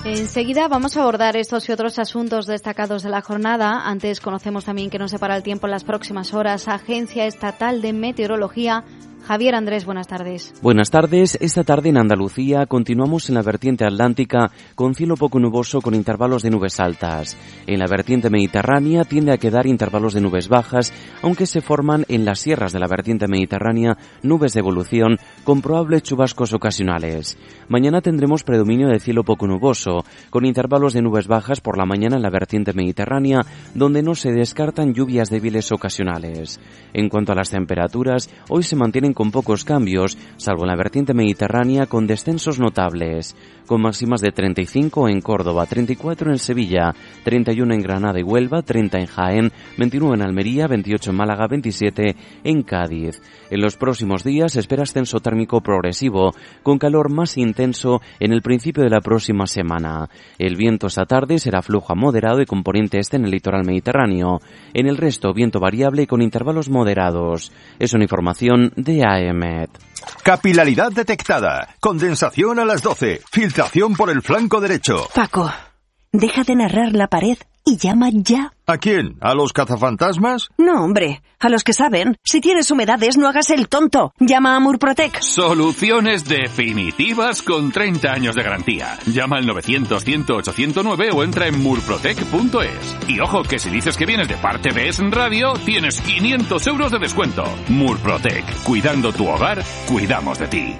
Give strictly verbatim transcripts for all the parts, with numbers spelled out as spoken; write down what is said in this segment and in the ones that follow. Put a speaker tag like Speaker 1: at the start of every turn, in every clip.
Speaker 1: Enseguida vamos a abordar estos y otros asuntos destacados de la jornada. Antes conocemos también que nos separa el tiempo en las próximas horas. Agencia Estatal de Meteorología. Javier Andrés, buenas tardes.
Speaker 2: Buenas tardes. Esta tarde en Andalucía continuamos en la vertiente atlántica con cielo poco nuboso con intervalos de nubes altas. En la vertiente mediterránea tiende a quedar intervalos de nubes bajas, aunque se forman en las sierras de la vertiente mediterránea nubes de evolución con probables chubascos ocasionales. Mañana tendremos predominio de cielo poco nuboso, con intervalos de nubes bajas por la mañana en la vertiente mediterránea, donde no se descartan lluvias débiles ocasionales. En cuanto a las temperaturas, hoy se mantienen con pocos cambios, salvo en la vertiente mediterránea con descensos notables, con máximas de treinta y cinco en Córdoba, treinta y cuatro en Sevilla, treinta y uno en Granada y Huelva, treinta en Jaén, veintiuno en Almería, veintiocho en Málaga, veintisiete en Cádiz. En los próximos días se espera ascenso térmico progresivo, con calor más intenso en el principio de la próxima semana. El viento esta tarde será flujo a moderado y componente este en el litoral mediterráneo. En el resto, viento variable y con intervalos moderados. Es una información de A E M E T.
Speaker 3: Capilaridad detectada. Condensación a las doce. Filtración por el flanco derecho.
Speaker 4: Paco, deja de narrar la pared y llama ya.
Speaker 3: ¿A quién? ¿A los cazafantasmas?
Speaker 4: No, hombre, a los que saben. Si tienes humedades, no hagas el tonto. Llama a Murprotec.
Speaker 5: Soluciones definitivas con treinta años de garantía. Llama al novecientos, cien, ocho cero nueve o entra en murprotec punto es. Y ojo, que si dices que vienes de parte de Es Radio, tienes quinientos euros de descuento. Murprotec. Cuidando tu hogar, cuidamos de ti.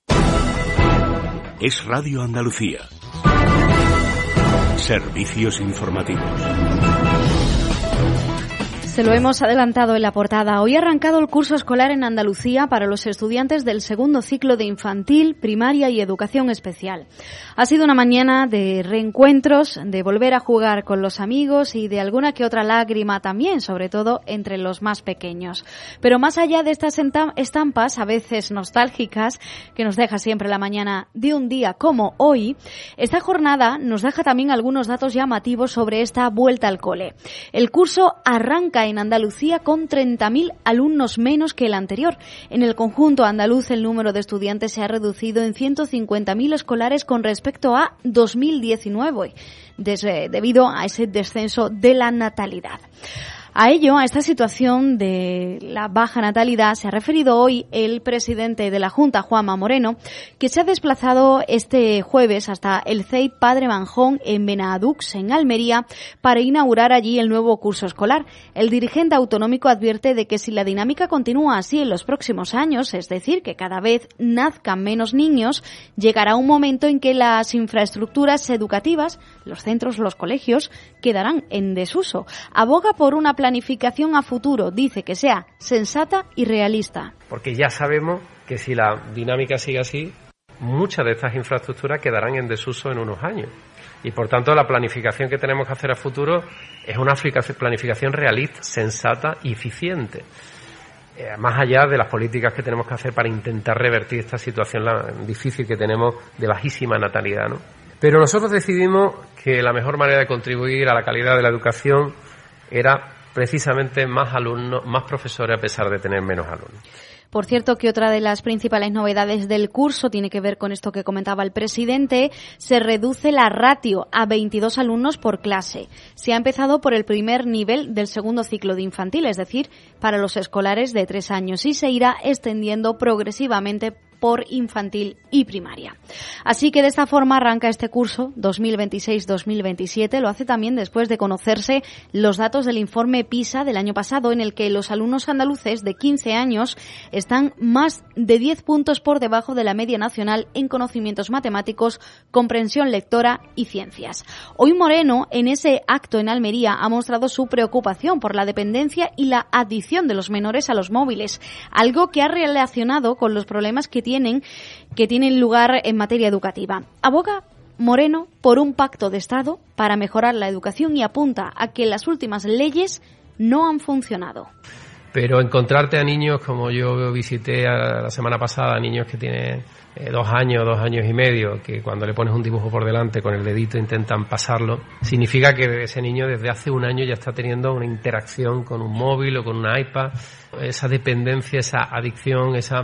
Speaker 6: Es Radio Andalucía. Servicios informativos.
Speaker 1: Se lo hemos adelantado en la portada. Hoy ha arrancado el curso escolar en Andalucía para los estudiantes del segundo ciclo de infantil, primaria y educación especial. Ha sido una mañana de reencuentros, de volver a jugar con los amigos y de alguna que otra lágrima también, sobre todo entre los más pequeños. Pero más allá de estas estampas, a veces nostálgicas, que nos deja siempre la mañana de un día como hoy, esta jornada nos deja también algunos datos llamativos sobre esta vuelta al cole. El curso arranca en Andalucía con treinta mil alumnos menos que el anterior. En el conjunto andaluz el número de estudiantes se ha reducido en ciento cincuenta mil escolares con respecto a dos mil diecinueve, desde, debido a ese descenso de la natalidad. A ello, a esta situación de la baja natalidad, se ha referido hoy el presidente de la Junta, Juanma Moreno, que se ha desplazado este jueves hasta el C E I Padre Manjón en Benadux, en Almería, para inaugurar allí el nuevo curso escolar. El dirigente autonómico advierte de que si la dinámica continúa así en los próximos años, es decir, que cada vez nazcan menos niños, llegará un momento en que las infraestructuras educativas, los centros, los colegios, quedarán en desuso. Aboga por una planificación a futuro, dice que sea sensata y realista.
Speaker 7: Porque ya sabemos que si la dinámica sigue así, muchas de estas infraestructuras quedarán en desuso en unos años. Y por tanto la planificación que tenemos que hacer a futuro es una planificación realista, sensata y eficiente. Eh, más allá de las políticas que tenemos que hacer para intentar revertir esta situación la, difícil que tenemos de bajísima natalidad, ¿no? Pero nosotros decidimos que la mejor manera de contribuir a la calidad de la educación era precisamente más alumnos, más profesores a pesar de tener menos alumnos.
Speaker 1: Por cierto, que otra de las principales novedades del curso tiene que ver con esto que comentaba el presidente. Se reduce la ratio a veintidós alumnos por clase. Se ha empezado por el primer nivel del segundo ciclo de infantil, es decir, para los escolares de tres años, y se irá extendiendo progresivamente por infantil y primaria. Así que de esta forma arranca este curso dos mil veintiséis dos mil veintisiete. Lo hace también después de conocerse los datos del informe PISA del año pasado, en el que los alumnos andaluces de quince años están más de diez puntos por debajo de la media nacional en conocimientos matemáticos, comprensión lectora y ciencias. Hoy Moreno, en ese acto en Almería, ha mostrado su preocupación por la dependencia y la adicción de los menores a los móviles, algo que ha relacionado con los problemas que tiene Tienen, que tienen lugar en materia educativa. Aboga Moreno por un pacto de Estado para mejorar la educación y apunta a que las últimas leyes no han funcionado.
Speaker 7: Pero encontrarte a niños, como yo visité a la semana pasada, niños que tienen eh, dos años, dos años y medio, que cuando le pones un dibujo por delante con el dedito intentan pasarlo, significa que ese niño desde hace un año ya está teniendo una interacción con un móvil o con una iPad, esa dependencia, esa adicción, esa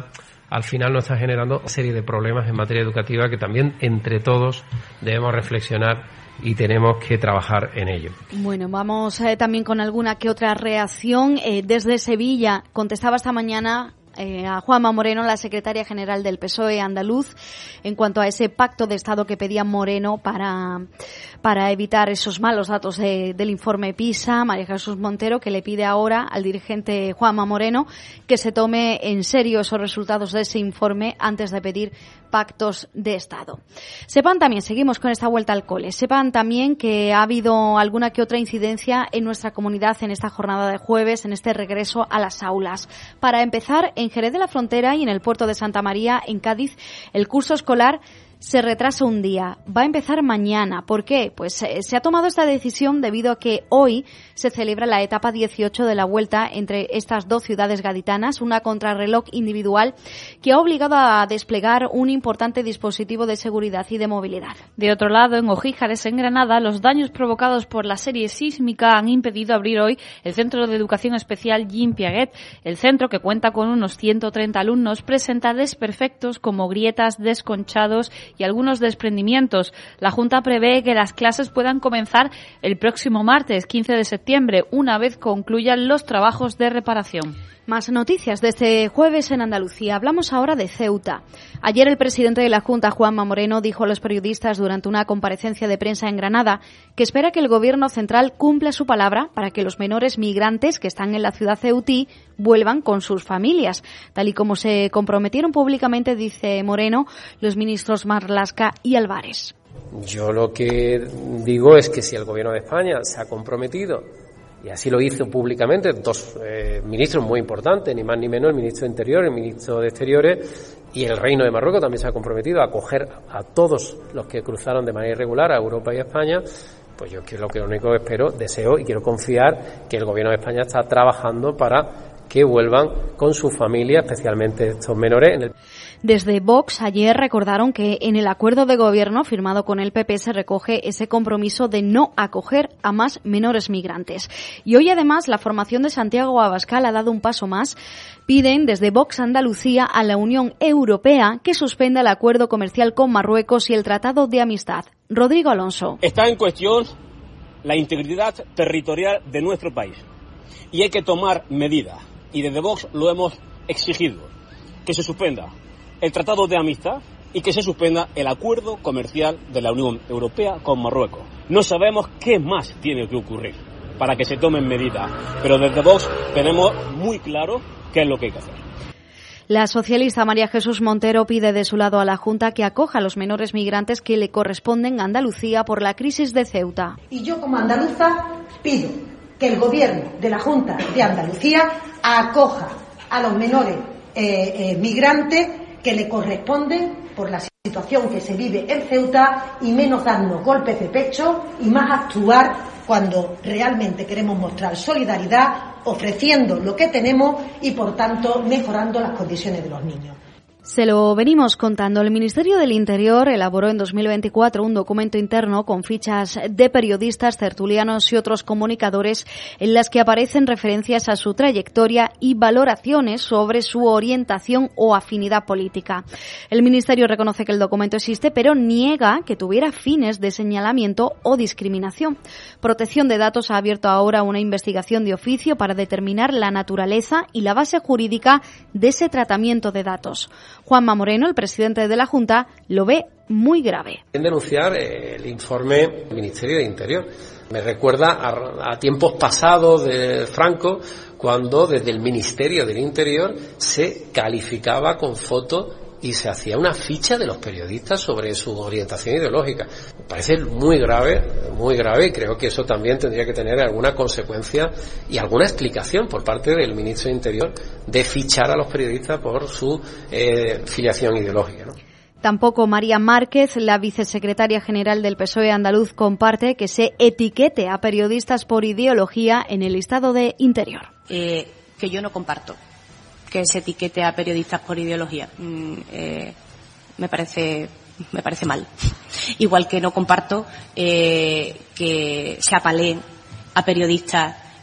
Speaker 7: al final nos está generando una serie de problemas en materia educativa que también entre todos debemos reflexionar y tenemos que trabajar en ello.
Speaker 1: Bueno, vamos eh, también con alguna que otra reacción. Eh, desde Sevilla contestaba esta mañana Eh, a Juanma Moreno, la secretaria general del P S O E andaluz, en cuanto a ese pacto de Estado que pedía Moreno para, para evitar esos malos datos de, del informe PISA. María Jesús Montero, que le pide ahora al dirigente Juanma Moreno que se tome en serio esos resultados de ese informe antes de pedir pactos de Estado. Sepan también, seguimos con esta vuelta al cole, sepan también que ha habido alguna que otra incidencia en nuestra comunidad en esta jornada de jueves, en este regreso a las aulas. Para empezar, en Jerez de la Frontera y en el puerto de Santa María, en Cádiz, el curso escolar se retrasa un día. Va a empezar mañana. ¿Por qué? Pues eh, se ha tomado esta decisión debido a que hoy se celebra la etapa dieciocho de la vuelta entre estas dos ciudades gaditanas, una contrarreloj individual que ha obligado a desplegar un importante dispositivo de seguridad y de movilidad.
Speaker 8: De otro lado, en Ojíjares, en Granada, los daños provocados por la serie sísmica han impedido abrir hoy el Centro de Educación Especial Jean Piaget. El centro, que cuenta con unos ciento treinta alumnos, presenta desperfectos como grietas, desconchados y algunos desprendimientos. La Junta prevé que las clases puedan comenzar el próximo martes, quince de septiembre, una vez concluyan los trabajos de reparación.
Speaker 1: Más noticias de este jueves en Andalucía. Hablamos ahora de Ceuta. Ayer el presidente de la Junta, Juanma Moreno, dijo a los periodistas durante una comparecencia de prensa en Granada que espera que el Gobierno central cumpla su palabra para que los menores migrantes que están en la ciudad ceutí vuelvan con sus familias, tal y como se comprometieron públicamente, dice Moreno, los ministros Marlaska y Álvarez.
Speaker 7: Yo lo que digo es que si el Gobierno de España se ha comprometido, y así lo hizo públicamente, dos eh, ministros muy importantes, ni más ni menos, el ministro de Interior, el ministro de Exteriores, y el Reino de Marruecos también se ha comprometido a acoger a todos los que cruzaron de manera irregular a Europa y a España. Pues yo quiero, lo que lo único que espero, deseo y quiero confiar que el Gobierno de España está trabajando para que vuelvan con su familia, especialmente estos menores. En el...
Speaker 1: Desde Vox ayer recordaron que en el acuerdo de gobierno firmado con el P P se recoge ese compromiso de no acoger a más menores migrantes. Y hoy además la formación de Santiago Abascal ha dado un paso más. Piden desde Vox Andalucía a la Unión Europea que suspenda el acuerdo comercial con Marruecos y el Tratado de Amistad. Rodrigo Alonso.
Speaker 9: Está en cuestión la integridad territorial de nuestro país y hay que tomar medidas. Y desde Vox lo hemos exigido, que se suspenda el Tratado de Amistad y que se suspenda el acuerdo comercial de la Unión Europea con Marruecos. No sabemos qué más tiene que ocurrir para que se tomen medidas, pero desde Vox tenemos muy claro qué es lo que hay que hacer.
Speaker 1: La socialista María Jesús Montero pide de su lado a la Junta que acoja a los menores migrantes que le corresponden a Andalucía por la crisis de Ceuta.
Speaker 10: Y yo como andaluza pido que el Gobierno de la Junta de Andalucía acoja a los menores eh, eh, migrantes que le corresponden por la situación que se vive en Ceuta y menos darnos golpes de pecho y más actuar cuando realmente queremos mostrar solidaridad, ofreciendo lo que tenemos y, por tanto, mejorando las condiciones de los niños.
Speaker 1: Se lo venimos contando. El Ministerio del Interior elaboró en dos mil veinticuatro un documento interno con fichas de periodistas, tertulianos y otros comunicadores en las que aparecen referencias a su trayectoria y valoraciones sobre su orientación o afinidad política. El Ministerio reconoce que el documento existe, pero niega que tuviera fines de señalamiento o discriminación. Protección de Datos ha abierto ahora una investigación de oficio para determinar la naturaleza y la base jurídica de ese tratamiento de datos. Juanma Moreno, el presidente de la Junta, lo ve muy grave.
Speaker 7: En denunciar el informe del Ministerio de Interior. Me recuerda a, a tiempos pasados de Franco, cuando desde el Ministerio del Interior se calificaba con fotos y se hacía una ficha de los periodistas sobre su orientación ideológica. Me parece muy grave, muy grave, y creo que eso también tendría que tener alguna consecuencia y alguna explicación por parte del ministro de Interior de fichar a los periodistas por su eh, filiación ideológica, ¿no?
Speaker 1: Tampoco María Márquez, la vicesecretaria general del P S O E andaluz, comparte que se etiquete a periodistas por ideología en el listado de Interior.
Speaker 11: Eh, que yo no comparto que se etiquete a periodistas por ideología. Mm, eh, me parece me parece mal. Igual que no comparto eh, que se apaleen a periodistas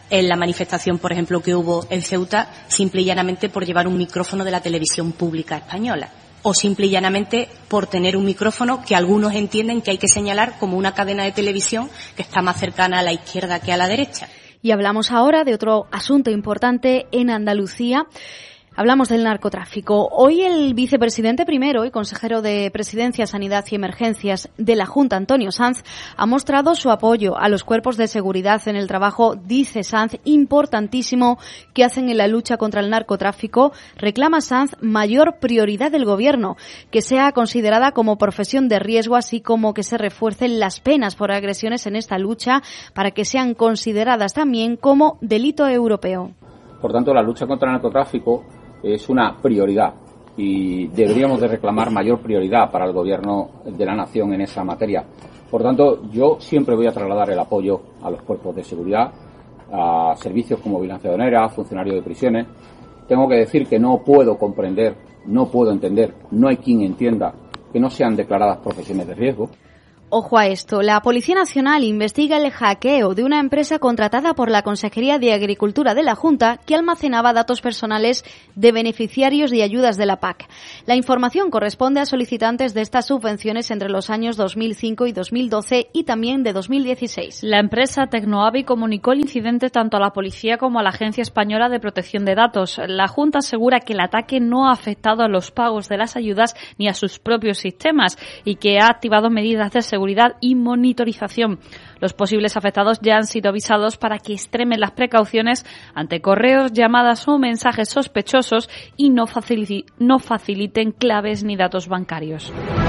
Speaker 11: en la manifestación, por ejemplo, que hubo en Ceuta, simple y llanamente por llevar un micrófono de la televisión pública española, o simple y llanamente por tener un micrófono que algunos entienden que hay que señalar como una cadena de televisión que está más cercana a la izquierda que a la derecha.
Speaker 1: Y hablamos ahora de otro asunto importante en Andalucía. Hablamos del narcotráfico. Hoy el vicepresidente primero y consejero de Presidencia, Sanidad y Emergencias de la Junta, Antonio Sanz, ha mostrado su apoyo a los cuerpos de seguridad en el trabajo, dice Sanz, importantísimo que hacen en la lucha contra el narcotráfico. Reclama Sanz mayor prioridad del Gobierno, que sea considerada como profesión de riesgo, así como que se refuercen las penas por agresiones en esta lucha para que sean consideradas también como delito europeo.
Speaker 12: Por tanto, la lucha contra el narcotráfico es una prioridad y deberíamos de reclamar mayor prioridad para el Gobierno de la Nación en esa materia. Por tanto, yo siempre voy a trasladar el apoyo a los cuerpos de seguridad, a servicios como vigilancia aduanera, funcionarios de prisiones. Tengo que decir que no puedo comprender, no puedo entender, no hay quien entienda que no sean declaradas profesiones de riesgo.
Speaker 1: Ojo a esto, la Policía Nacional investiga el hackeo de una empresa contratada por la Consejería de Agricultura de la Junta que almacenaba datos personales de beneficiarios de ayudas de la P A C. La información corresponde a solicitantes de estas subvenciones entre los años dos mil cinco y dos mil doce y también de dos mil dieciséis.
Speaker 8: La empresa Tecnoavi comunicó el incidente tanto a la Policía como a la Agencia Española de Protección de Datos. La Junta asegura que el ataque no ha afectado a los pagos de las ayudas ni a sus propios sistemas y que ha activado medidas de seguridad y monitorización. Los posibles afectados ya han sido avisados para que extremen las precauciones ante correos, llamadas o mensajes sospechosos y no faciliten claves ni datos bancarios.